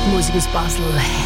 Musik aus Basel.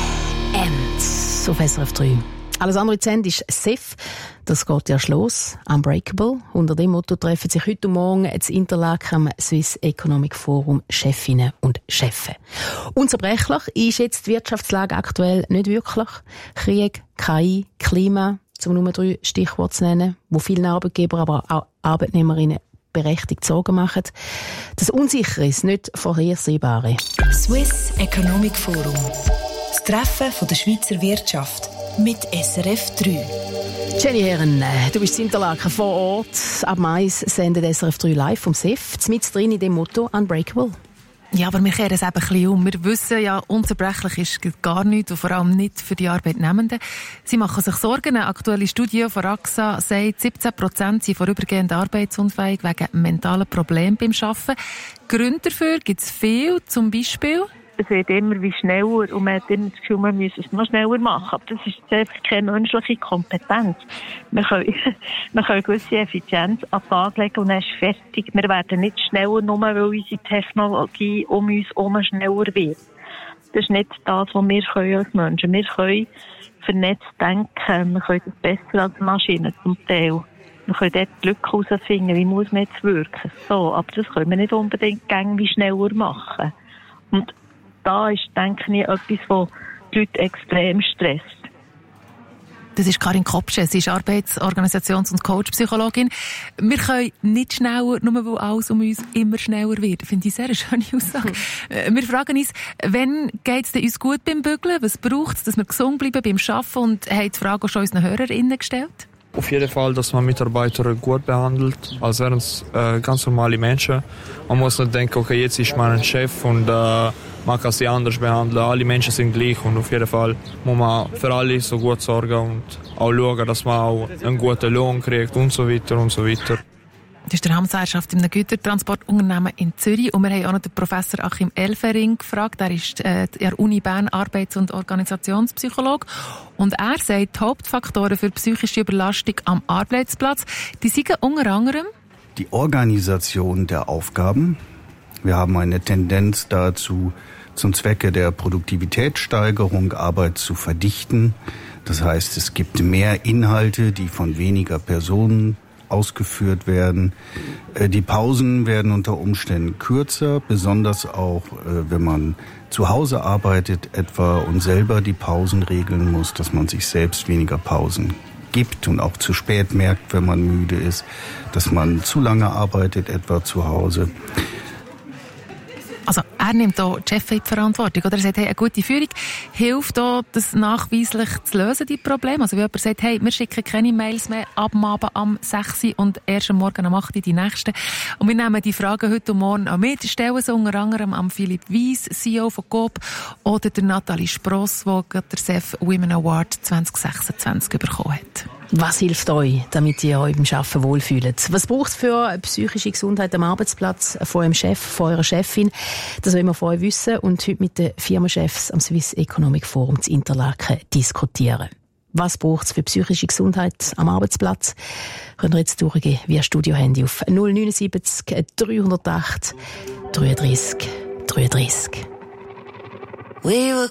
Ends auf SRF 3. Alles andere zu Ende ist SIF. Das geht ja los. Unbreakable. Unter dem Motto treffen sich heute Morgen das Interlaken am Swiss Economic Forum Chefinnen und Chefs. Unzerbrechlich ist jetzt die Wirtschaftslage aktuell nicht wirklich. Krieg, KI, Klima, um nur 3 Stichworte zu nennen, wo vielen Arbeitgeber, aber auch Arbeitnehmerinnen berechtigt Sorgen machen. Das Unsichere ist nicht Vorhersehbare. Swiss Economic Forum. Das Treffen von der Schweizer Wirtschaft mit SRF 3. Jenny Herren, du bist in Interlaken vor Ort. Ab Mai sendet SRF 3 live vom SIF. Mit drin in dem Motto Unbreakable. Ja, aber wir kehren es eben ein bisschen um. Wir wissen ja, unzerbrechlich ist gar nichts und vor allem nicht für die Arbeitnehmenden. Sie machen sich Sorgen. Eine aktuelle Studie von AXA sagt, 17% sind vorübergehend arbeitsunfähig wegen mentalen Problemen beim Arbeiten. Gründe dafür gibt es viel, zum Beispiel. Es wird immer wie schneller und man hat immer das Gefühl, man müsse es noch schneller machen. Aber das ist einfach keine menschliche Kompetenz. Wir können gewisse Effizienz an den Tag legen und dann ist fertig. Wir werden nicht schneller, nur weil unsere Technologie um uns herum schneller wird. Das ist nicht das, was wir können als Menschen. Wir können vernetzt denken, wir können das besser als Maschinen zum Teil. Wir können dort die Lücke herausfinden, wie muss man jetzt wirken. So, aber das können wir nicht unbedingt wie schneller machen. Und da ist, denke ich, etwas, was die Leute extrem stresst. Das ist Karin Kopsche, sie ist Arbeits-, Organisations- und Coach-Psychologin. Wir können nicht schneller, nur weil alles um uns immer schneller wird. Finde ich eine sehr schöne Aussage. Wir fragen uns, wann geht es uns gut beim Bügeln? Was braucht es, dass wir gesund bleiben beim Arbeiten? Und haben die Frage schon unseren HörerInnen gestellt? Auf jeden Fall, dass man Mitarbeiter gut behandelt, als wären es ganz normale Menschen. Man muss nicht denken, okay, jetzt ist man ein Chef und man kann sie anders behandeln. Alle Menschen sind gleich und auf jeden Fall muss man für alle so gut sorgen und auch schauen, dass man auch einen guten Lohn kriegt und so weiter und so weiter. Das ist der Amtsherrschaft in einem Gütertransportunternehmen in Zürich. Und wir haben auch noch den Professor Achim Elfering gefragt. Er ist der Uni Bern Arbeits- und Organisationspsychologe. Und er sagt, die Hauptfaktoren für psychische Überlastung am Arbeitsplatz, die sind unter anderem die Organisation der Aufgaben. Wir haben eine Tendenz dazu, zum Zwecke der Produktivitätssteigerung Arbeit zu verdichten. Das heißt, es gibt mehr Inhalte, die von weniger Personen ausgeführt werden. Die Pausen werden unter Umständen kürzer, besonders auch, wenn man zu Hause arbeitet etwa und selber die Pausen regeln muss, dass man sich selbst weniger Pausen gibt und auch zu spät merkt, wenn man müde ist, dass man zu lange arbeitet etwa zu Hause. Also er nimmt hier die Chefin in die Verantwortung. Oder er sagt, hey, eine gute Führung hilft hier, das nachweislich zu lösen, die Probleme. Also wie jemand sagt, hey, wir schicken keine Mails mehr ab dem Abend am 6 Uhr und erst am Morgen am 8 Uhr die nächsten. Und wir nehmen die Fragen heute und morgen an mit. Stellen sie unter anderem am Philipp Weiss, CEO von Coop, oder der Nathalie Spross, die gerade der SEF Women Award 2026 bekommen hat. Was hilft euch, damit ihr euch beim Arbeiten wohlfühlt? Was braucht es für psychische Gesundheit am Arbeitsplatz von eurem Chef, von eurer Chefin? Das wollen wir von euch wissen und heute mit den Firmenchefs am Swiss Economic Forum zu Interlaken diskutieren. Was braucht es für psychische Gesundheit am Arbeitsplatz? Könnt ihr jetzt durchgehen via Studiohandy auf 079 308 33 33. We were